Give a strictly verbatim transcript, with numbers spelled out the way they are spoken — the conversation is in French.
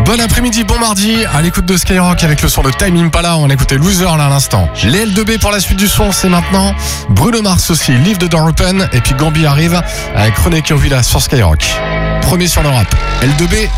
Bon après-midi, bon mardi, à l'écoute de Skyrock avec le son de Tame Impala. On a écouté Loser là à l'instant. Les L deux B pour la suite du son, c'est maintenant. Bruno Mars aussi, Leave the Door Open. Et puis Gambi arrive avec René Kiovila sur Skyrock. Premier sur le rap. L deux B.